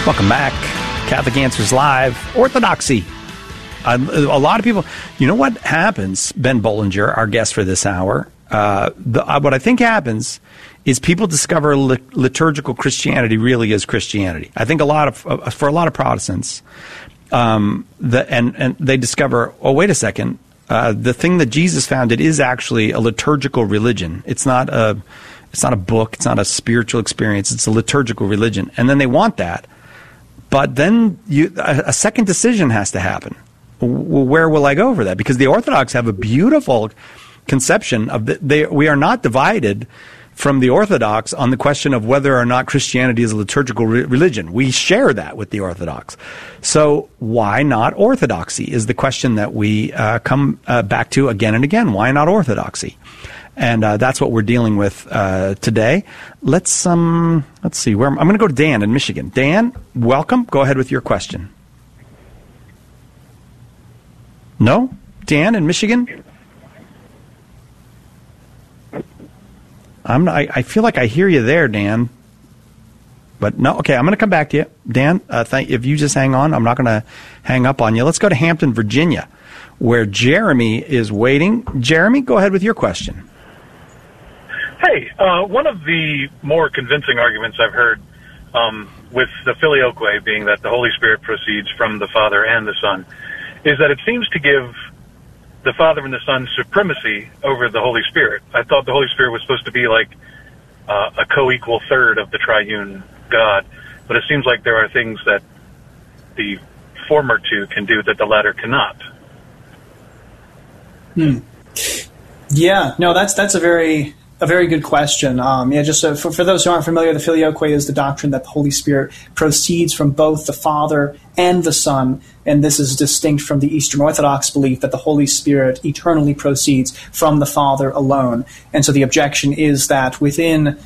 Welcome back. Catholic Answers Live. Orthodoxy. A lot of people, you know what happens, Ben Bollinger, our guest for this hour, what I think happens is people discover liturgical Christianity really is Christianity. I think for a lot of Protestants, and they discover, oh, wait a second, the thing that Jesus founded is actually a liturgical religion. It's not a book. It's not a spiritual experience. It's a liturgical religion. And then they want that. But then a second decision has to happen. Where will I go for that? Because the Orthodox have a beautiful conception of we are not divided from the Orthodox on the question of whether or not Christianity is a liturgical religion. We share that with the Orthodox. So why not orthodoxy is the question that we come back to again and again. Why not orthodoxy? And that's what we're dealing with today. Let's see. I'm going to go to Dan in Michigan. Dan, welcome. Go ahead with your question. No? Dan in Michigan? I feel like I hear you there, Dan. But no, okay, I'm going to come back to you. Dan, if you just hang on, I'm not going to hang up on you. Let's go to Hampton, Virginia, where Jeremy is waiting. Jeremy, go ahead with your question. Hey, one of the more convincing arguments I've heard with the Filioque being that the Holy Spirit proceeds from the Father and the Son is that it seems to give the Father and the Son supremacy over the Holy Spirit. I thought the Holy Spirit was supposed to be like a co-equal third of the triune God, but it seems like there are things that the former two can do that the latter cannot. Yeah, no, that's a very good question. Just for those who aren't familiar, the Filioque is the doctrine that the Holy Spirit proceeds from both the Father and the Son, and this is distinct from the Eastern Orthodox belief that the Holy Spirit eternally proceeds from the Father alone. And so the objection is that within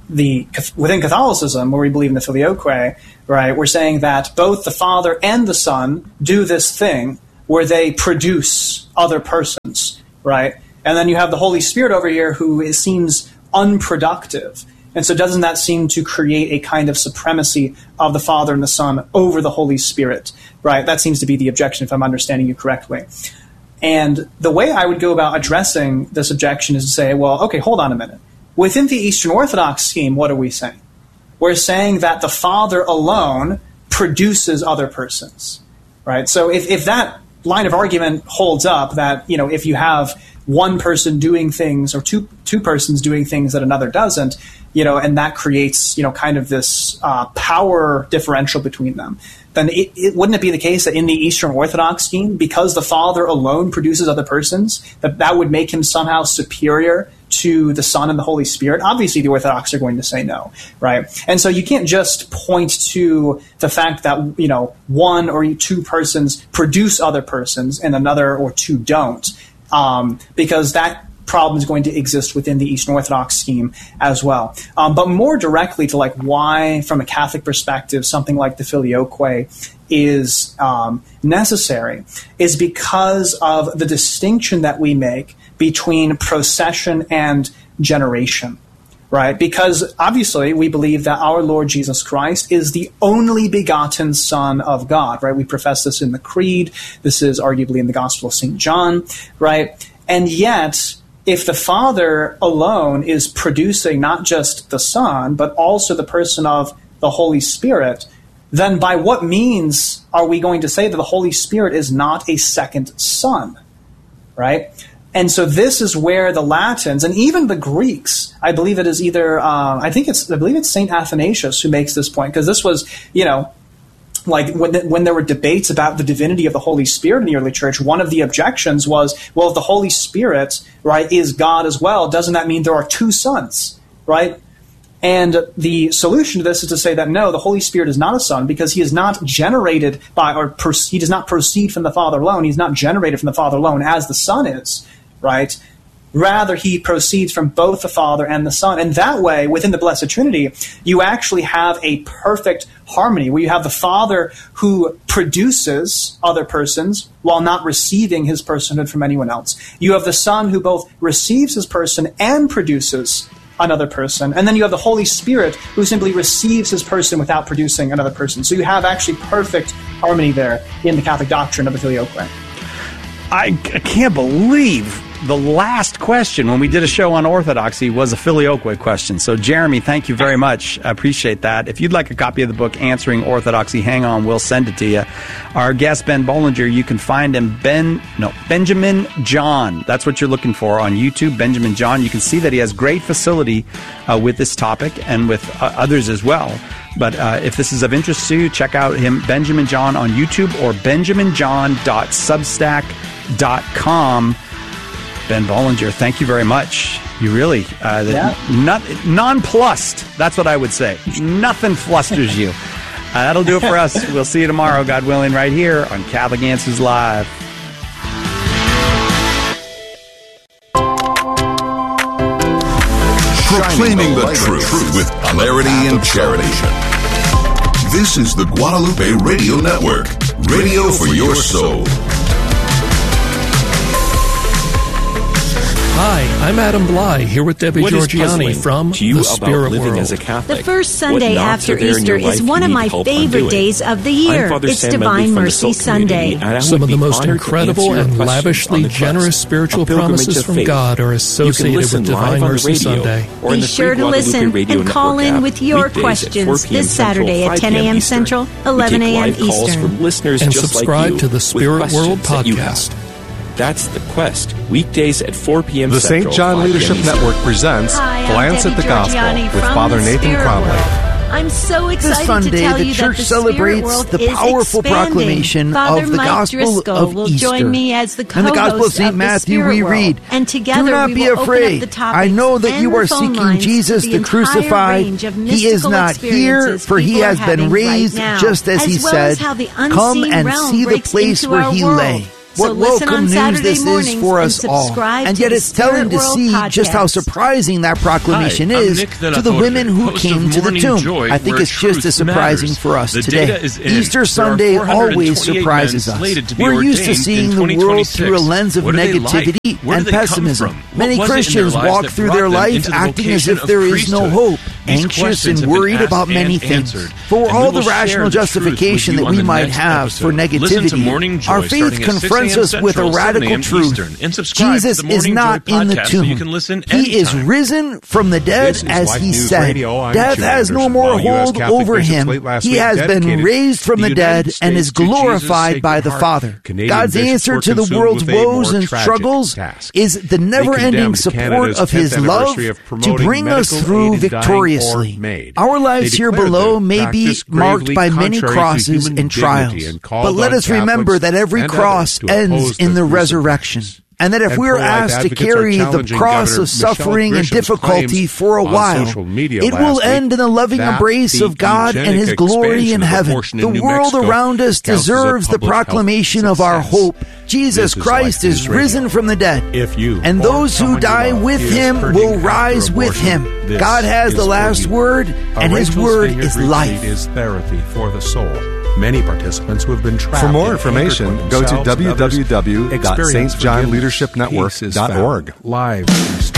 Catholicism, where we believe in the Filioque, right, we're saying that both the Father and the Son do this thing where they produce other persons, right? And then you have the Holy Spirit over here who seems unproductive. And so doesn't that seem to create a kind of supremacy of the Father and the Son over the Holy Spirit, right? That seems to be the objection, if I'm understanding you correctly. And the way I would go about addressing this objection is to say, well, okay, hold on a minute. Within the Eastern Orthodox scheme, what are we saying? We're saying that the Father alone produces other persons, right? So if that line of argument holds up, that, if you have one person doing things or two persons doing things that another doesn't, and that creates, kind of this power differential between them, then wouldn't it be the case that in the Eastern Orthodox scheme, because the Father alone produces other persons, that would make him somehow superior to the Son and the Holy Spirit? Obviously, the Orthodox are going to say no, right? And so you can't just point to the fact that, one or two persons produce other persons and another or two don't, because that problem is going to exist within the Eastern Orthodox scheme as well. But more directly to why, from a Catholic perspective, something like the Filioque is necessary is because of the distinction that we make between procession and generation, right? Because obviously we believe that our Lord Jesus Christ is the only begotten Son of God, right? We profess this in the Creed. This is arguably in the Gospel of St. John, right? And yet, if the Father alone is producing not just the Son, but also the person of the Holy Spirit, then by what means are we going to say that the Holy Spirit is not a second Son, right? And so this is where the Latins and even the Greeks, I believe it is either, I believe it's St. Athanasius who makes this point, because this was, when there were debates about the divinity of the Holy Spirit in the early church, one of the objections was, well, if the Holy Spirit, right, is God as well, doesn't that mean there are two sons, right? And the solution to this is to say that no, the Holy Spirit is not a son, because he is not generated he does not proceed from the Father alone. He's not generated from the Father alone as the Son is, right? Rather, he proceeds from both the Father and the Son. And that way, within the Blessed Trinity, you actually have a perfect harmony where you have the Father who produces other persons while not receiving his personhood from anyone else. You have the Son who both receives his person and produces another person. And then you have the Holy Spirit, who simply receives his person without producing another person. So you have actually perfect harmony there in the Catholic doctrine of the Filioque. I can't believe the last question when we did a show on Orthodoxy was a Filioque question. So, Jeremy, thank you very much. I appreciate that. If you'd like a copy of the book, Answering Orthodoxy, hang on, we'll send it to you. Our guest, Ben Bollinger, you can find him, Benjamin John. That's what you're looking for on YouTube, Benjamin John. You can see that he has great facility with this topic and with others as well. But if this is of interest to you, check out him, Benjamin John, on YouTube or benjaminjohn.substack.com. Ben Bollinger, thank you very much. You really, nonplussed. That's what I would say. Nothing flusters you. That'll do it for us. We'll see you tomorrow, God willing, right here on Catholic Answers Live. Proclaiming the truth with clarity and charity. This is the Guadalupe Radio Network. Radio for your soul. Hi, I'm Adam Bly, here with Debbie Georgiani from The Spirit World. As a Catholic? The first Sunday after Easter is one of my favorite days of the year. It's Divine Mercy Sunday. Some of the most incredible and lavishly generous spiritual promises from God are associated with Divine Mercy Sunday. Be sure to listen and call in with your questions this Saturday at 10 a.m. Central, 11 a.m. Eastern. And subscribe to the Spirit World podcast. That's The Quest, weekdays at 4 p.m. The St. John Leadership Network presents Glance at the Gospel with Father Nathan Cromley. I'm so excited this Sunday, to tell the you Church that the celebrates the powerful proclamation Father of the Mike Gospel Driscoll of will Easter. join me as the In the Gospel of St. co-host Matthew, of the we Spirit read, World. And together "Do not we be will afraid. open up the topics I know that and you are the phone seeking lines Jesus to the crucified. range of He is mystical not here, experiences for he people has are been having raised right now, just as he well said. as how the Come unseen and realm see the breaks place into where our he world. lay." So What listen on welcome news Saturday this is mornings for and us all. subscribe And to yet the it's telling to Spirit see World just how podcast. surprising that proclamation Hi, I'm is Nick to the Delatorre, women who host came of to the Morning tomb. Joy, I think where it's just as truth surprising matters. for us The today. data is in. Easter There are Sunday 428 always surprises men us. slated to be We're used to ordained seeing in the world 2026. through a lens of What are they negativity like? Where and do they come pessimism. from? What Many was it in Christians their lives walk that through brought their them life into the acting as vocation if of there is no priesthood? hope, These anxious questions and have been worried about asked many and things. answered, For and all we the will share rational the truth justification with you that on we the might next have episode. for Listen to negativity, Morning Joy our faith starting at 6 confronts a.m. us with a Central, 7 radical a.m. truth. Eastern. And subscribe Jesus to the is Morning not Joy in the podcast so tomb. you can listen He is anytime. risen from the dead, This is as Life he News said. Radio. I'm Death Jim has no Anderson. more While U.S. hold Catholic over bishops him. late last He week has been dedicated raised from the dead United and is States to Jesus' glorified by the Sacred Father. Heart. Canadian God's bishops answer were to the consumed world's with a more woes and tragic struggles task. is the never-ending condemned support Canada's of his 10th love anniversary of to promoting bring us medical through aid in dying or victoriously. made. Our lives They here declared below the may be practice marked gravely by many contrary to crosses human and trials, dignity and called but let on us remember Catholics that every and cross others to ends oppose in the crucifixion. resurrection. And that if And we are pro-life asked to advocates are carry the challenging cross Governor of suffering Michelle and Grisham's difficulty claims for a on while, social media it last will week end in the loving that embrace the of God and His eugenic glory in expansion of heaven. abortion The in New world Mexico around us counts as a deserves the public health proclamation of our success. hope. Jesus This is Christ Life News is Radio. risen from the dead, If you and or those who someone you die love with is Him hurting will after rise with abortion, Him. this God has is the for last you. word, and His Rachel's word Vineyard is Retreat life. is therapy for the soul. Many participants who have been trapped. For more in information, anger toward go to themselves and others www.stjohnleadershipnetwork.org. experience forgiveness, peace is found. Live.